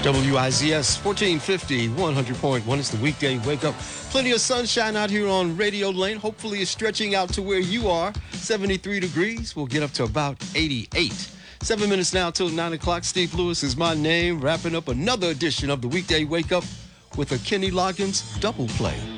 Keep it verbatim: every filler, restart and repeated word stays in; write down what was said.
W I Z S fourteen fifty, one hundred point one. It's the weekday wake up. Plenty of sunshine out here on Radio Lane. Hopefully it's stretching out to where you are. seventy-three degrees. We'll get up to about eighty-eight. Seven minutes now till nine o'clock. Steve Lewis is my name. Wrapping up another edition of the weekday wake up with a Kenny Loggins double play.